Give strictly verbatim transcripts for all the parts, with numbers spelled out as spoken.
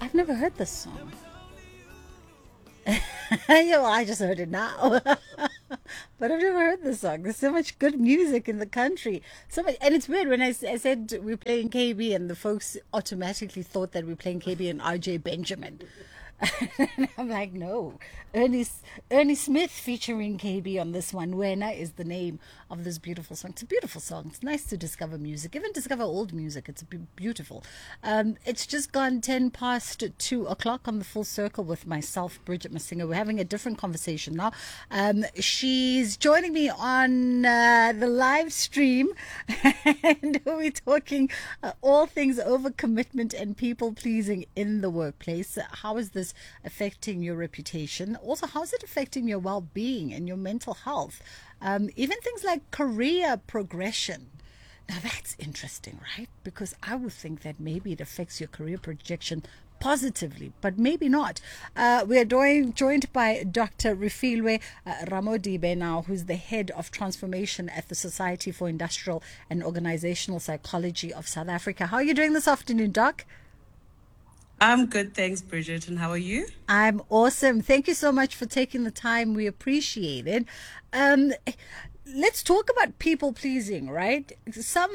I've never heard this song. Yeah, well, I just heard it now. But I've never heard this song. There's so much good music in the country. So much, and it's weird when I, s- I said we're playing K B, and the folks automatically thought that we're playing K B and R J Benjamin. And I'm like, no, Ernie Ernie Smith featuring K B on this one. Wena is the name of this beautiful song. It's a beautiful song. It's nice to discover music, even discover old music. It's be- beautiful. Um, it's just gone ten past two o'clock on the Full Circle with myself, Bridget Masinga. We're having a different conversation now. Um, she's joining me on uh, the live stream, and we're talking uh, all things overcommitment and people pleasing in the workplace. How is this affecting your reputation? Also, how is it affecting your well-being and your mental health? Um, even things like career progression. Now that's interesting, right? Because I would think that maybe it affects your career projection positively, but maybe not. Uh, we are joined, joined by Doctor Refilwe uh, Ramodibe now, who's the head of transformation at the Society for Industrial and Organizational Psychology of South Africa. How are you doing this afternoon, Doc? I'm good, thanks, Bridget. And how are you? I'm awesome. Thank you so much for taking the time. We appreciate it. Um, let's talk about people pleasing, right? Some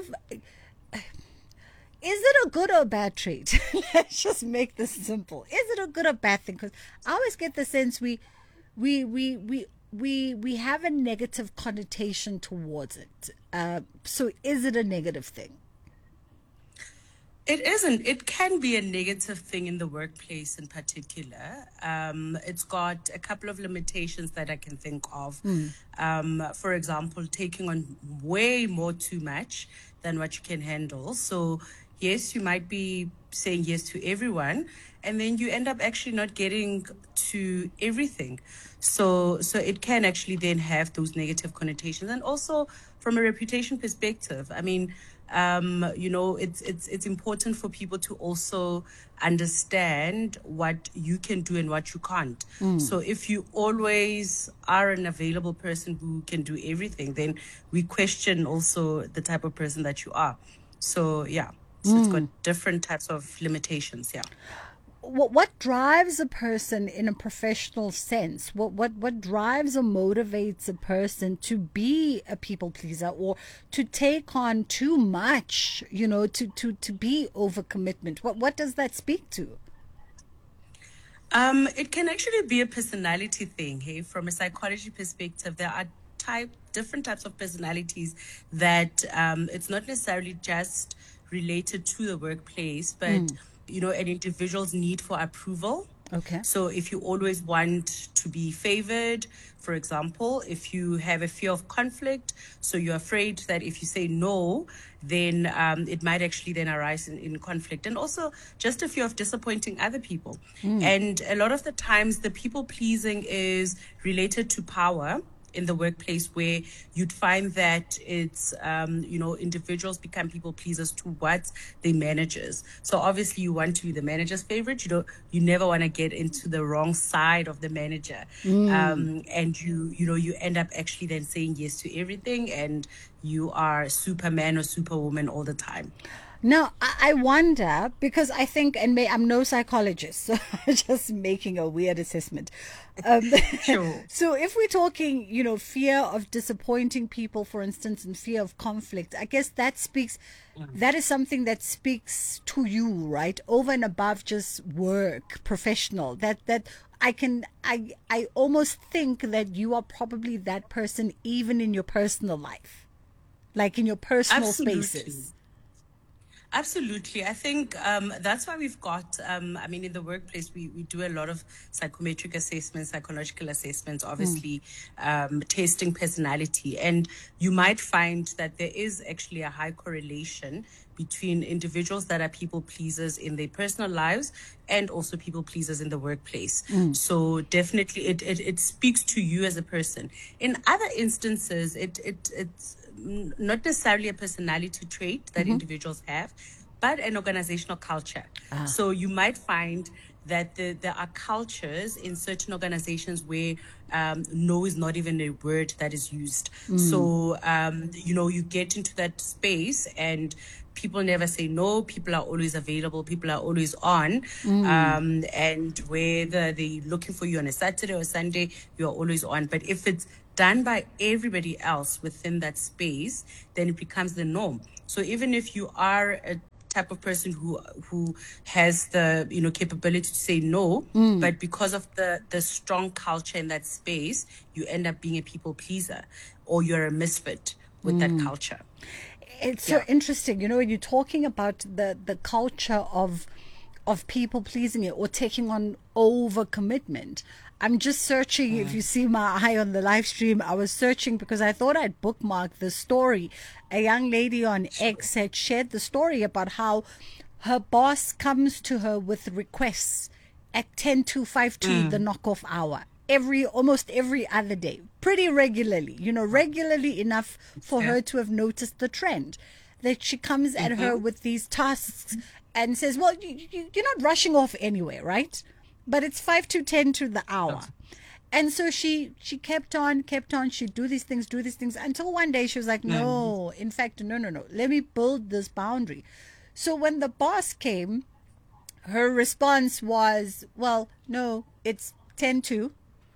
Is it a good or bad trait? Let's just make this simple. Is it a good or bad thing? Because I always get the sense we, we, we, we, we, we have a negative connotation towards it. Uh, so, is it a negative thing? It isn't. It can be a negative thing in the workplace in particular. Um, it's got a couple of limitations that I can think of. Mm. Um, for example, taking on way more too much than what you can handle. So, yes, you might be saying yes to everyone, and then you end up actually not getting to everything. So, so it can actually then have those negative connotations. And also from a reputation perspective, I mean, um, you know, it's it's it's important for people to also understand what you can do and what you can't. Mm. So if you always are an available person who can do everything, then we question also the type of person that you are. So yeah, so it's got Mm. different types of limitations. Yeah. What what drives a person in a professional sense? What what what drives or motivates a person to be a people pleaser or to take on too much? You know, to to to be overcommitment. What what does that speak to? Um, it can actually be a personality thing. Hey, from a psychology perspective, there are type different types of personalities that um, it's not necessarily just related to the workplace, but Mm. you know, an individual's need for approval. Okay. So if you always want to be favored, for example, if you have a fear of conflict, so you're afraid that if you say no, then um, it might actually then arise in, in conflict. And also just a fear of disappointing other people. Mm. And a lot of the times the people pleasing is related to power in the workplace, where you'd find that it's, um, you know, individuals become people pleasers towards their managers. So obviously you want to be the manager's favorite. You don't, you never want to get into the wrong side of the manager. Mm. Um, and you, you know, you end up actually then saying yes to everything, and you are Superman or Superwoman all the time. Now, I I wonder because I think, and may, I'm no psychologist, so I'm just making a weird assessment. Um, Sure. so, if we're talking, you know, fear of disappointing people, for instance, and fear of conflict, I guess that speaks, that is something that speaks to you, right? Over and above just work, professional. That that I can, I I almost think that you are probably that person even in your personal life, like in your personal Absolutely. spaces. Absolutely. I think um, that's why we've got, um, I mean, in the workplace, we, we do a lot of psychometric assessments, psychological assessments, Mm. obviously, um, testing personality. And you might find that there is actually a high correlation between individuals that are people pleasers in their personal lives and also people pleasers in the workplace. Mm. So definitely it, it, it speaks to you as a person. In other instances, it, it, it's not necessarily a personality trait that Mm-hmm. individuals have, but an organizational culture. Ah. So you might find that the, there are cultures in certain organizations where um, no is not even a word that is used. Mm. So, um, you know, you get into that space and people never say no. People are always available. People are always on. Mm. Um, and whether they're looking for you on a Saturday or Sunday, you're always on. But if it's done by everybody else within that space, then it becomes the norm. So even if you are a type of person who who has the you know capability to say no, mm. but because of the the strong culture in that space, you end up being a people pleaser, or you're a misfit with mm. that culture. It's yeah. so interesting, you know, when you're talking about the the culture of of people pleasing or taking on over commitment. I'm just searching. Mm. If you see my eye on the live stream, I was searching because I thought I'd bookmark the story. A young lady on sure. X had shared the story about how her boss comes to her with requests at ten to five to mm. the knockoff hour. Every almost every other day, pretty regularly, you know, regularly enough for yeah. her to have noticed the trend. That she comes at mm-hmm. her with these tasks and says, well, you, you, you're not rushing off anywhere, right? But it's five to ten to the hour. And so she she kept on, kept on. She'd do these things, do these things, until one day she was like, no, in fact, no, no, no. Let me build this boundary. So when the boss came, her response was, well, no, it's ten to.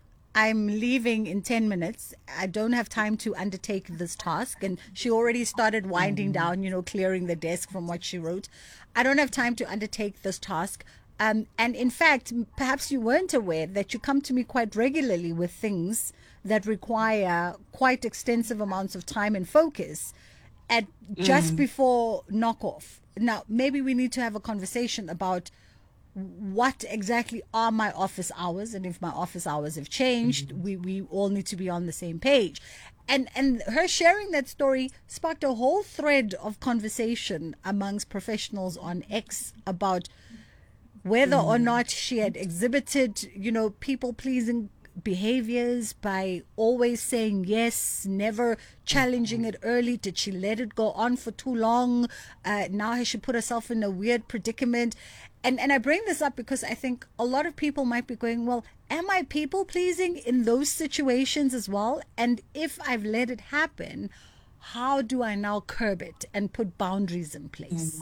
I'm leaving in ten minutes. I don't have time to undertake this task. And she already started winding down, you know, clearing the desk from what she wrote. I don't have time to undertake this task. Um, and in fact, perhaps you weren't aware that you come to me quite regularly with things that require quite extensive amounts of time and focus at just mm. before knockoff. Now, maybe we need to have a conversation about what exactly are my office hours, and if my office hours have changed, mm-hmm. we, we all need to be on the same page. And and her sharing that story sparked a whole thread of conversation amongst professionals on X about whether mm-hmm. or not she had exhibited, you know, people-pleasing behaviors by always saying yes, never challenging it early. Did she let it go on for too long? Uh, now has she put herself in a weird predicament? And and I bring this up because I think a lot of people might be going, well, am I people pleasing in those situations as well? And if I've let it happen, how do I now curb it and put boundaries in place?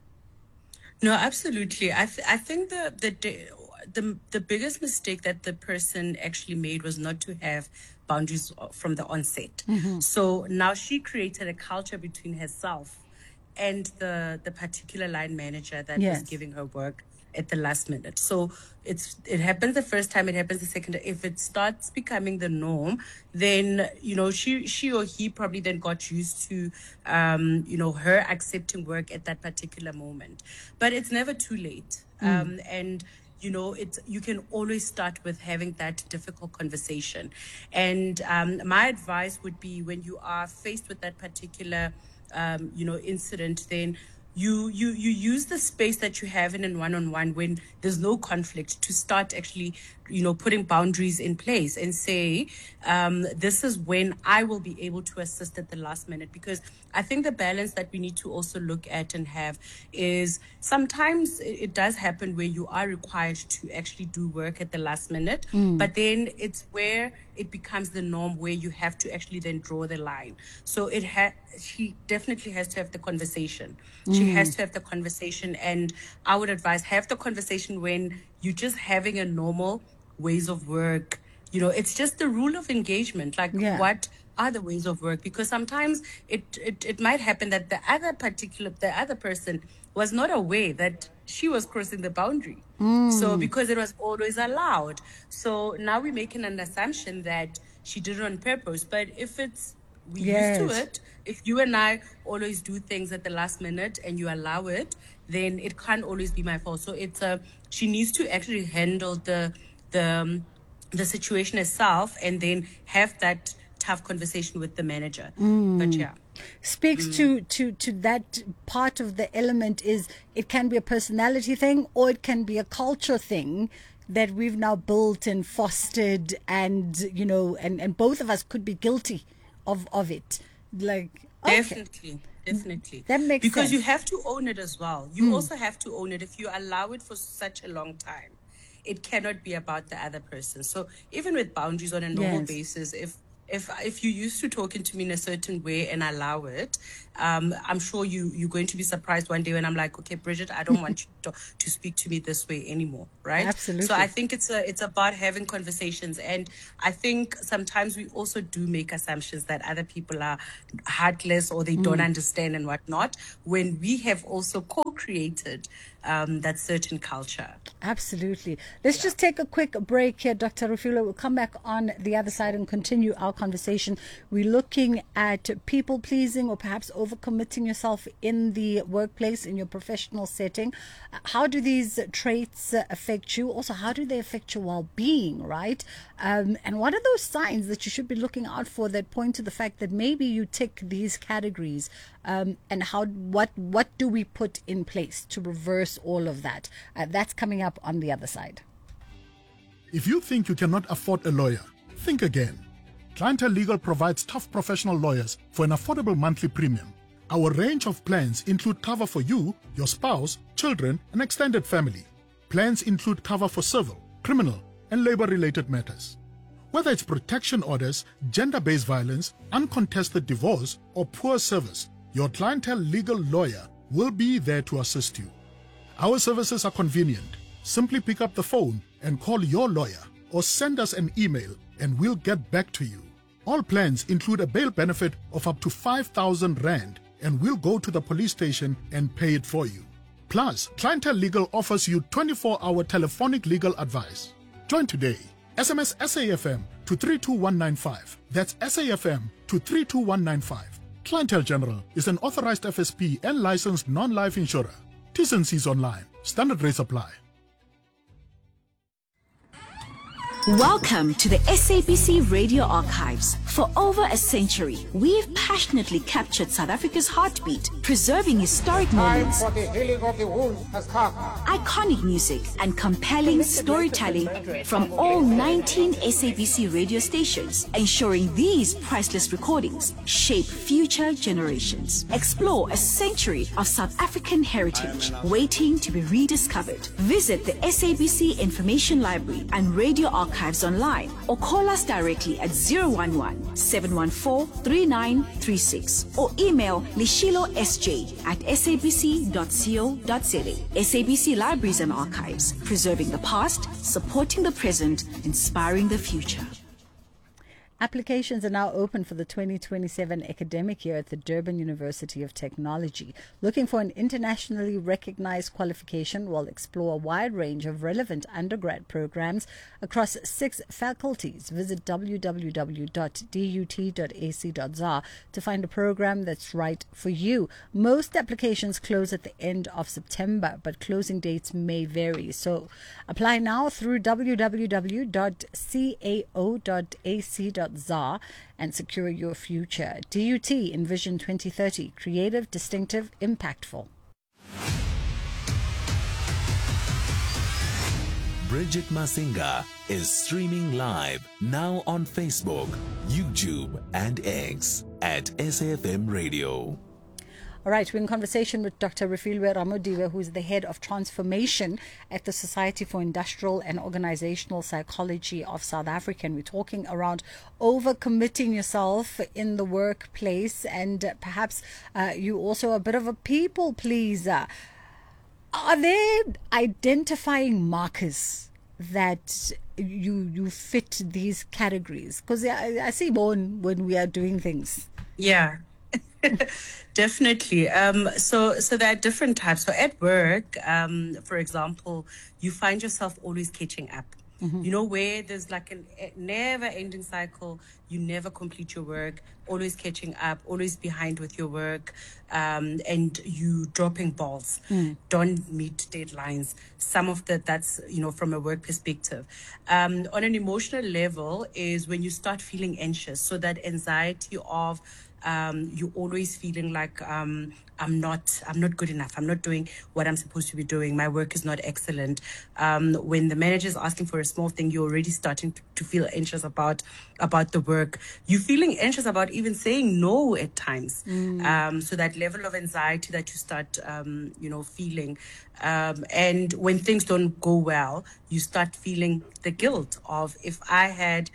No, absolutely. I th- I think the the the the biggest mistake that the person actually made was not to have boundaries from the onset. Mm-hmm. So now she created a culture between herself and the the particular line manager that yes. was giving her work at the last minute. So it's it happens the first time, it happens the second time. If it starts becoming the norm, then you know she she or he probably then got used to um you know her accepting work at that particular moment. But it's never too late. Mm. Um and you know, it's you can always start with having that difficult conversation. And um my advice would be, when you are faced with that particular Um, you know, incident, then you you you use the space that you have in a one-on-one when there's no conflict to start actually, you know, putting boundaries in place and say, um, this is when I will be able to assist at the last minute. Because I think the balance that we need to also look at and have is sometimes it does happen where you are required to actually do work at the last minute, mm. but then it's where it becomes the norm where you have to actually then draw the line. So it ha- she definitely has to have the conversation. Mm. She has to have the conversation. And I would advise, have the conversation when you're just having a normal ways of work. You know, it's just the rule of engagement. Like, yeah. what are the ways of work? Because sometimes it, it, it might happen that the other particular, the other person was not aware that she was crossing the boundary. Mm. So because it was always allowed. So now we're making an assumption that she did it on purpose. But if it's, we yes. used to it, if you and I always do things at the last minute and you allow it, then it can't always be my fault. So it's a, she needs to actually handle the, the, um, the situation itself and then have that tough conversation with the manager. Mm. But yeah. Speaks mm. to, to, to that part of the element is it can be a personality thing or it can be a culture thing that we've now built and fostered, and, you know, and, and both of us could be guilty of, of it. Like, okay. Definitely. Definitely. That makes because sense. You have to own it as well. You mm. also have to own it. If you allow it for such a long time, it cannot be about the other person. So even with boundaries on a normal yes. basis, if if if you're used to talking to me in a certain way and allow it, um, I'm sure you you're going to be surprised one day when I'm like, okay, Bridget, I don't want you to, to speak to me this way anymore, right? Absolutely. So I think it's a it's about having conversations, and I think sometimes we also do make assumptions that other people are heartless or they mm. don't understand and whatnot, when we have also co-created um, that certain culture. Absolutely. Let's yeah. just take a quick break here, Doctor Refilwe. We'll come back on the other side and continue our conversation. We're looking at people pleasing or perhaps overcommitting yourself in the workplace, in your professional setting. How do these traits affect you? Also, how do they affect your well-being, right? Um, and what are those signs that you should be looking out for that point to the fact that maybe you tick these categories? Um, and how what what do we put in place to reverse all of that? Uh, that's coming up on the other side. If you think you cannot afford a lawyer, think again. Clientele Legal provides tough professional lawyers for an affordable monthly premium. Our range of plans include cover for you, your spouse, children, and extended family. Plans include cover for civil, criminal, and labor-related matters. Whether it's protection orders, gender-based violence, uncontested divorce, or poor service, your Clientele Legal lawyer will be there to assist you. Our services are convenient. Simply pick up the phone and call your lawyer or send us an email and we'll get back to you. All plans include a bail benefit of up to five thousand rand and we'll go to the police station and pay it for you. Plus, Clientele Legal offers you twenty-four hour telephonic legal advice. Join today. S M S S A F M to three two one nine five. That's S A F M to three two one nine five. Clientele General is an authorized F S P and licensed non-life insurer. T's and C's online. Standard rates apply. Welcome to the S A B C Radio Archives. For over a century, we've passionately captured South Africa's heartbeat, preserving historic moments, Time for the healing of the wounds has come. iconic music, and compelling storytelling from all nineteen S A B C radio stations, ensuring these priceless recordings shape future generations. Explore a century of South African heritage waiting to be rediscovered. Visit the S A B C Information Library and Radio Archives online or call us directly at zero one one, seven one four, three nine three six or email lishilo s j at s a b c dot co dot za. S A B C Libraries and Archives, preserving the past, supporting the present, inspiring the future. Applications are now open for the twenty twenty-seven academic year at the Durban University of Technology. Looking for an internationally recognized qualification will explore a wide range of relevant undergrad programs across six faculties. Visit w w w dot d u t dot a c dot za to find a program that's right for you. Most applications close at the end of September, but closing dates may vary. So apply now through w w w dot cao dot a c dot za and secure your future. D U T Envision twenty thirty, creative, distinctive, impactful. Bridget Masinga is streaming live now on Facebook, YouTube, and X at S A F M Radio. All right, we're in conversation with Doctor Refilwe Ramodiwe, who's the head of transformation at the Society for Industrial and Organizational Psychology of South Africa. And we're talking around overcommitting yourself in the workplace, and uh, perhaps uh, you also a bit of a people pleaser. Are there identifying markers that you you fit these categories? Because I, I see one when we are doing things. Yeah. Definitely. Um, so, so there are different types. So at work, um, for example, you find yourself always catching up. Mm-hmm. You know, where there's like a never-ending cycle, you never complete your work, always catching up, always behind with your work, um, and you dropping balls, mm. don't meet deadlines. Some of that, that's, you know, from a work perspective. Um, on an emotional level is when you start feeling anxious. So that anxiety of Um, you're always feeling like um, I'm not, I'm not good enough. I'm not doing what I'm supposed to be doing. My work is not excellent. Um, when the manager is asking for a small thing, you're already starting to, to feel anxious about about the work. You're feeling anxious about even saying no at times. Mm. Um, so that level of anxiety that you start, um, you know, feeling. Um, and when things don't go well, you start feeling the guilt of, if I had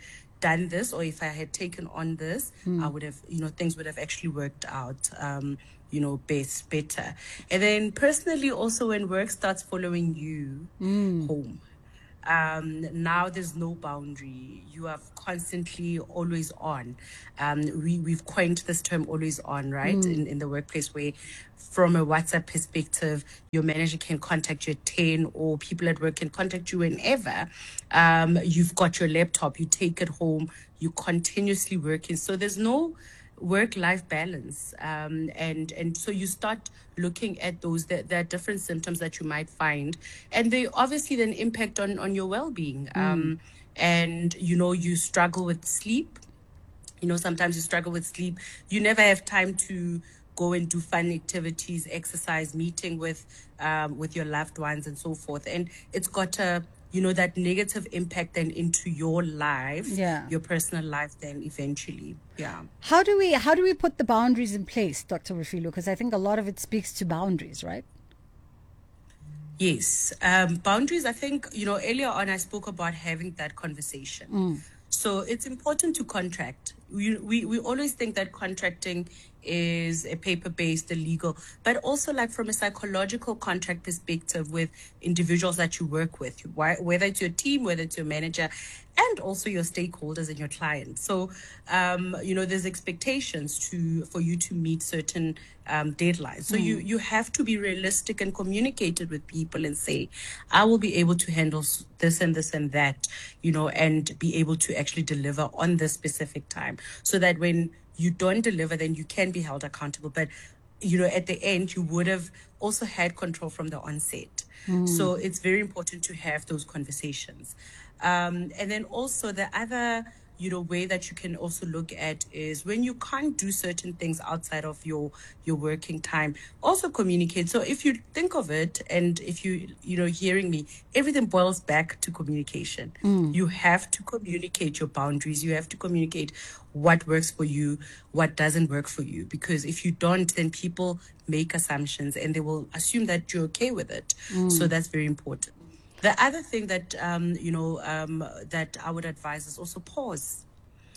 done this, or if I had taken on this, Mm. I would have, you know, things would have actually worked out, um, you know, best, better. And then personally, also when work starts following you Mm. home, um, now there's no boundary. You are constantly always on. Um, we, we've coined this term always on, right? Mm. In, in the workplace, where from a WhatsApp perspective, your manager can contact you at ten, or people at work can contact you whenever. Um, you've got your laptop, you take it home, you continuously working. So there's no work-life balance, um, and and so you start looking at those that there are different symptoms that you might find, and they obviously then impact on on your well-being. Um, and you know, you struggle with sleep. You know, sometimes you struggle with sleep. You never have time to go and do fun activities, exercise, meeting with um, with your loved ones, and so forth. And it's got a, you know, that negative impact then into your life, Yeah. your personal life then eventually. Yeah. How do we how do we put the boundaries in place, Doctor Refilwe? Because I think a lot of it speaks to boundaries, right? Yes. Um, boundaries, I think, you know, earlier on I spoke about having that conversation. Mm. So it's important to contract. We, we, we always think that contracting is a paper-based, illegal, but also like from a psychological contract perspective with individuals that you work with, why- whether it's your team, whether it's your manager, and also your stakeholders and your clients. So, um, you know, there's expectations to for you to meet certain um, deadlines. So you, you have to be realistic and communicated with people and say, I will be able to handle s- this and this and that, you know, and be able to actually deliver on this specific time, so that when you don't deliver, then you can be held accountable. But, you know, at the end, you would have also had control from the onset. So it's very important to have those conversations. Um, and then also the other, you know, way that you can also look at is when you can't do certain things outside of your your working time, also communicate. So if you think of it, and if you, you know, hearing me, everything boils back to communication. You have to communicate your boundaries. You have to communicate what works for you, what doesn't work for you. Because if you don't, then people make assumptions and they will assume that you're okay with it. So that's very important. The other thing that, um, you know, um, that I would advise is also pause.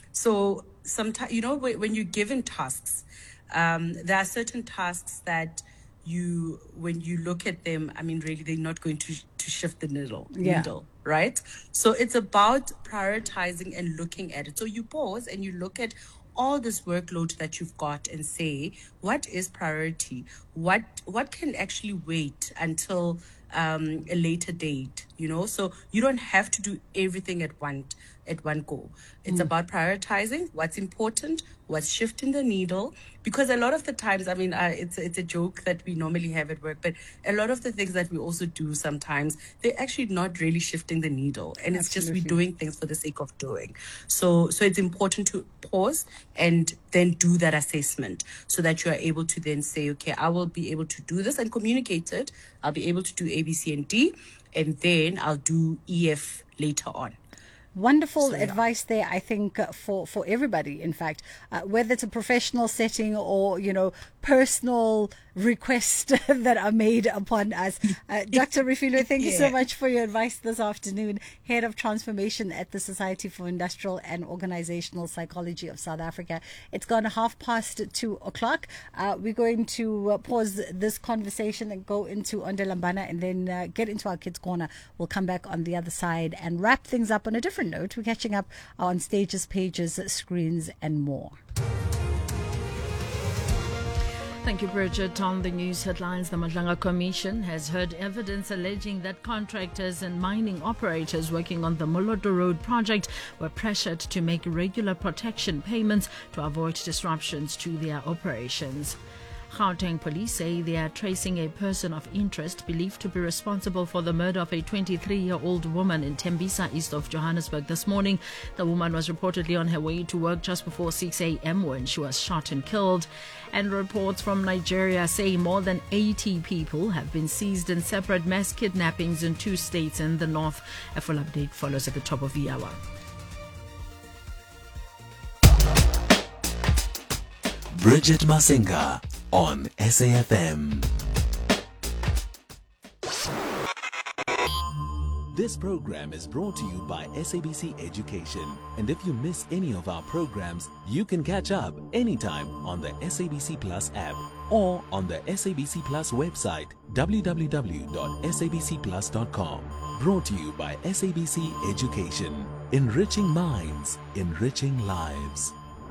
So sometimes, you know, when when you're given tasks, um, there are certain tasks that you, when you look at them, I mean, really, they're not going to, to shift the needle, Yeah. needle, right? So it's about prioritizing and looking at it. So you pause and you look at all this workload that you've got and say, what is priority? What what can actually wait until um, a later date? You know, so you don't have to do everything at one at one go. It's about prioritizing what's important, what's shifting the needle. Because a lot of the times, I mean, uh, it's it's a joke that we normally have at work, but a lot of the things that we also do sometimes, they're actually not really shifting the needle, and it's just we Absolutely. doing things for the sake of doing. So so it's important to pause and then do that assessment, so that you are able to then say, okay, I will be able to do this and communicate it. I'll be able to do A, B, C, and D, and then I'll do E, F later on. Wonderful So, yeah. advice there, I think, uh, for, for everybody, in fact, uh, whether it's a professional setting or, you know, personal requests that are made upon us. Uh, Doctor Refilwe, thank you so Yeah. much for your advice this afternoon. Head of Transformation at the Society for Industrial and Organizational Psychology of South Africa. It's gone half past two o'clock. Uh, we're going to uh, pause this conversation and go into Ondelambana and then uh, get into our Kids Corner. We'll come back on the other side and wrap things up on a different note. We're catching up on stages, pages, screens, and more. Thank you, Bridget. On the news headlines, the Madlanga Commission has heard evidence alleging that contractors and mining operators working on the Moloto Road project were pressured to make regular protection payments to avoid disruptions to their operations. Gauteng police say they are tracing a person of interest believed to be responsible for the murder of a twenty-three-year-old woman in Tembisa, east of Johannesburg this morning. The woman was reportedly on her way to work just before six a.m. when she was shot and killed. And reports from Nigeria say more than eighty people have been seized in separate mass kidnappings in two states in the north. A full update follows at the top of the hour. Bridget Masinga on S A F M. This program is brought to you by S A B C Education. And if you miss any of our programs, you can catch up anytime on the S A B C Plus app or on the S A B C Plus website, w w w dot s a b c plus dot com. Brought to you by S A B C Education. Enriching minds, enriching lives.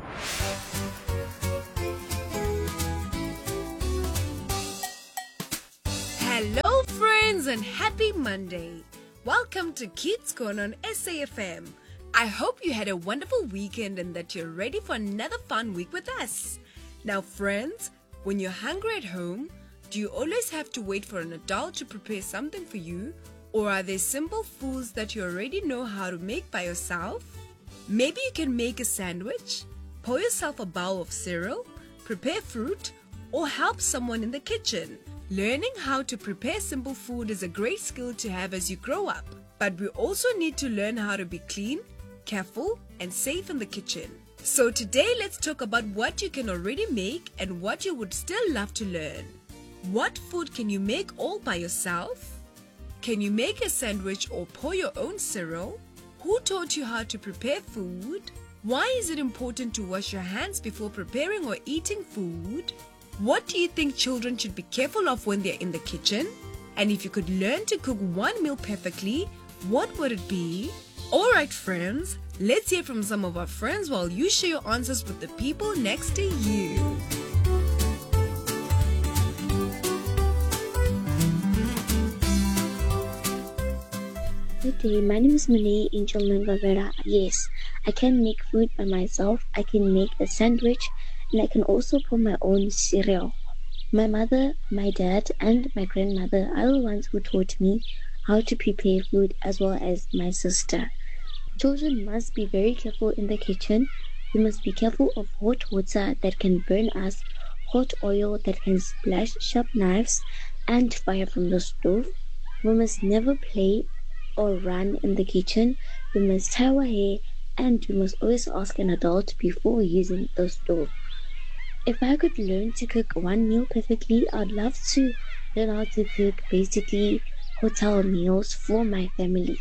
Hello friends and happy Monday. Welcome to Kids Corner on S A F M. I hope you had a wonderful weekend and that you're ready for another fun week with us. Now friends, when you're hungry at home, do you always have to wait for an adult to prepare something for you? Or are there simple foods that you already know how to make by yourself? Maybe you can make a sandwich, pour yourself a bowl of cereal, prepare fruit, or help someone in the kitchen. Learning how to prepare simple food is a great skill to have as you grow up. But we also need to learn how to be clean, careful, and safe in the kitchen. So today let's talk about what you can already make and what you would still love to learn. What food can you make all by yourself? Can you make a sandwich or pour your own cereal? Who taught you how to prepare food? Why is it important to wash your hands before preparing or eating food? What do you think children should be careful of when they're in the kitchen? And if you could learn to cook one meal perfectly, what would it be? Alright friends, let's hear from some of our friends while you share your answers with the people next to you. Good day, my name is Malay Angel Mangavera. Yes, I can make food by myself. I can make a sandwich and I can also pour my own cereal. My mother, my dad, and my grandmother are the ones who taught me how to prepare food, as well as my sister. Children must be very careful in the kitchen. We must be careful of hot water that can burn us, hot oil that can splash sharp knives, and fire from the stove. We must never play or run in the kitchen. We must tie our hair, and we must always ask an adult before using the stove. If I could learn to cook one meal perfectly, I'd love to learn how to cook basically hotel meals for my family.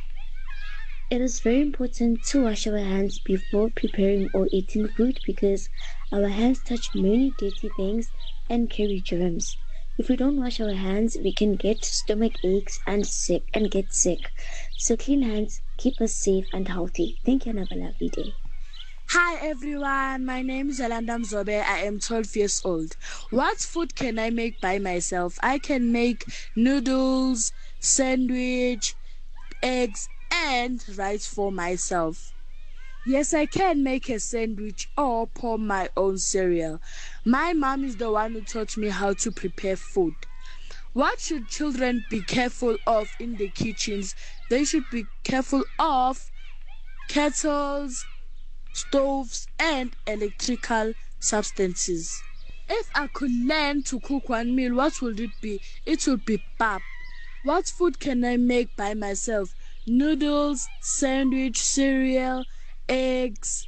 It is very important to wash our hands before preparing or eating food because our hands touch many dirty things and carry germs. If we don't wash our hands, we can get stomach aches and sick and get sick. So clean hands keep us safe and healthy. Thank you and have a lovely day. Hi everyone, my name is Alanda Mzobe. I am twelve years old. What food can I make by myself? I can make noodles, sandwich, eggs, and rice for myself. Yes, I can make a sandwich or pour my own cereal. My mom is the one who taught me how to prepare food. What should children be careful of in the kitchens? They should be careful of kettles, stoves, and electrical substances. If I could learn to cook one meal, what would it be? It would be pap. What food can I make by myself? Noodles, sandwich, cereal, eggs,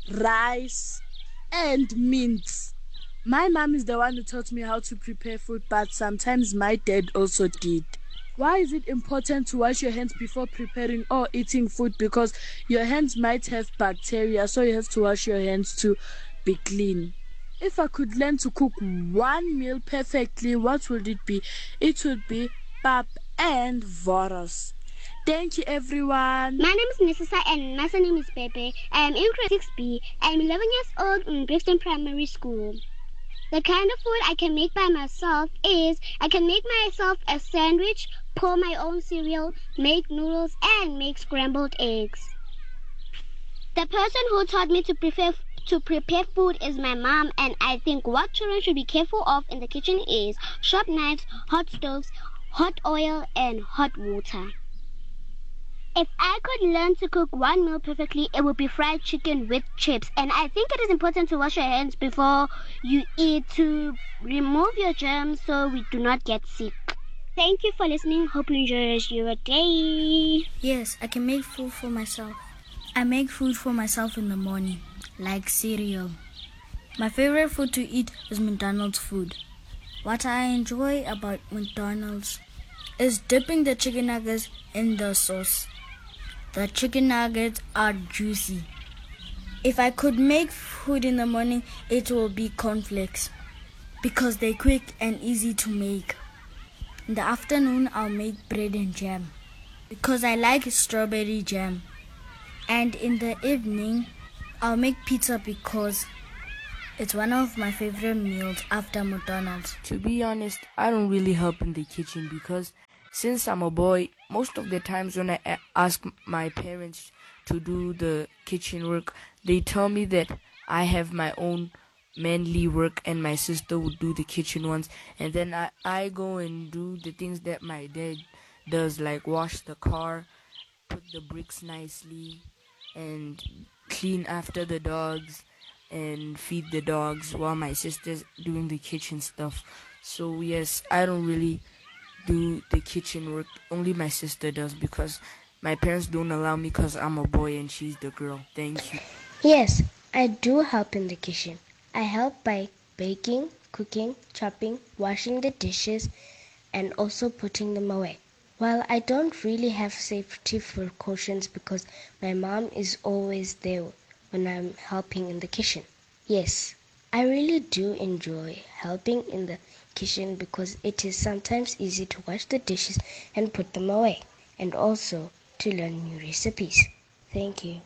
rice, and mince. My mom is the one who taught me how to prepare food, but sometimes my dad also did. Why is it important to wash your hands before preparing or eating food? Because your hands might have bacteria, so you have to wash your hands to be clean. If I could learn to cook one meal perfectly, what would it be? It would be pap and voros. Thank you, everyone. My name is Nisisa and my name is Pepe. I am in grade six B. I am eleven years old in Brixton Primary School. The kind of food I can make by myself is I can make myself a sandwich, pour my own cereal, make noodles, and make scrambled eggs. The person who taught me to prepare to prepare food is my mom, and I think what children should be careful of in the kitchen is sharp knives, hot stoves, hot oil, and hot water. If I could learn to cook one meal perfectly, it would be fried chicken with chips. And I think it is important to wash your hands before you eat to remove your germs so we do not get sick. Thank you for listening. Hope you enjoy your day. Yes, I can make food for myself. I make food for myself in the morning, like cereal. My favorite food to eat is McDonald's food. What I enjoy about McDonald's is dipping the chicken nuggets in the sauce. The chicken nuggets are juicy. If I could make food in the morning, it will be cornflakes because they're quick and easy to make. In the afternoon, I'll make bread and jam because I like strawberry jam. And in the evening, I'll make pizza because it's one of my favorite meals after McDonald's. To be honest, I don't really help in the kitchen because since I'm a boy, most of the times when I ask my parents to do the kitchen work, they tell me that I have my own manly work and my sister would do the kitchen ones. And then I, I go and do the things that my dad does, like wash the car, put the bricks nicely, and clean after the dogs and feed the dogs while my sister's doing the kitchen stuff. So yes, I don't really do the kitchen work. Only my sister does because my parents don't allow me because I'm a boy and she's the girl. Thank you. Yes, I do help in the kitchen. I help by baking, cooking, chopping, washing the dishes, and also putting them away. Well, I don't really have safety precautions because my mom is always there when I'm helping in the kitchen. Yes, I really do enjoy helping in the kitchen because it is sometimes easy to wash the dishes and put them away, and also to learn new recipes. Thank you.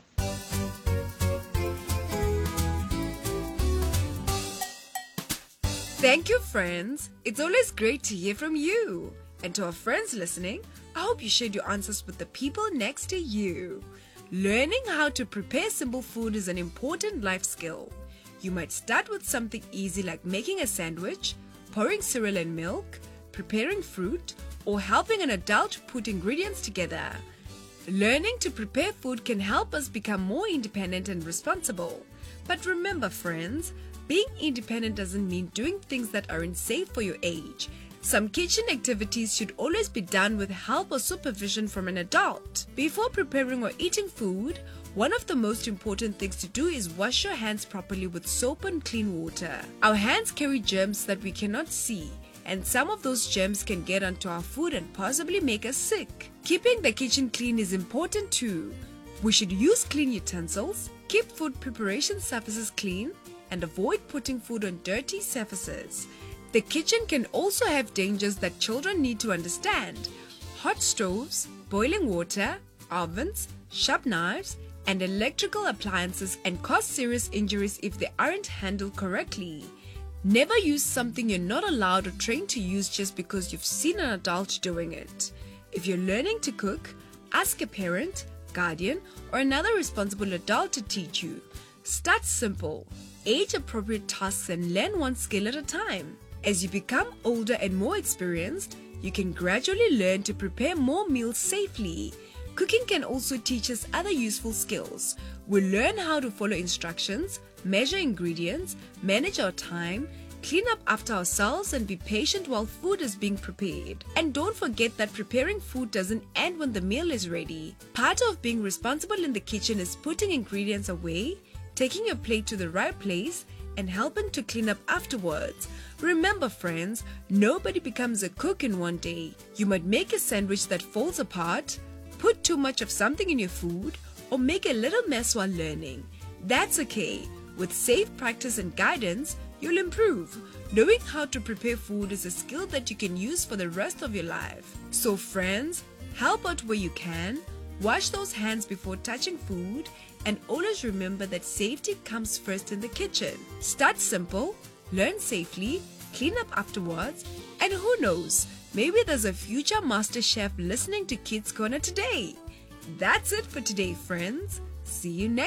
Thank you, friends. It's always great to hear from you. And to our friends listening, I hope you shared your answers with the people next to you. Learning how to prepare simple food is an important life skill. You might start with something easy like making a sandwich, pouring cereal and milk, preparing fruit, or helping an adult put ingredients together. Learning to prepare food can help us become more independent and responsible. But remember, friends, being independent doesn't mean doing things that aren't safe for your age. Some kitchen activities should always be done with help or supervision from an adult. Before preparing or eating food, one of the most important things to do is wash your hands properly with soap and clean water. Our hands carry germs that we cannot see, and some of those germs can get onto our food and possibly make us sick. Keeping the kitchen clean is important too. We should use clean utensils, keep food preparation surfaces clean, and avoid putting food on dirty surfaces. The kitchen can also have dangers that children need to understand. Hot stoves, boiling water, ovens, sharp knives, and electrical appliances can cause serious injuries if they aren't handled correctly. Never use something you're not allowed or trained to use just because you've seen an adult doing it. If you're learning to cook, ask a parent, guardian, or another responsible adult to teach you. Start simple, age-appropriate tasks, and learn one skill at a time. As you become older and more experienced, you can gradually learn to prepare more meals safely. Cooking can also teach us other useful skills. We'll learn how to follow instructions, measure ingredients, manage our time, clean up after ourselves, and be patient while food is being prepared. And don't forget that preparing food doesn't end when the meal is ready. Part of being responsible in the kitchen is putting ingredients away, taking your plate to the right place, and helping to clean up afterwards. Remember, friends, nobody becomes a cook in one day. You might make a sandwich that falls apart, put too much of something in your food, or make a little mess while learning. That's okay. With safe practice and guidance, you'll improve. Knowing how to prepare food is a skill that you can use for the rest of your life. So friends, help out where you can, wash those hands before touching food, and always remember that safety comes first in the kitchen. Start simple, learn safely, clean up afterwards, and who knows, maybe there's a future master chef listening to Kids Corner today. That's it for today, friends. See you next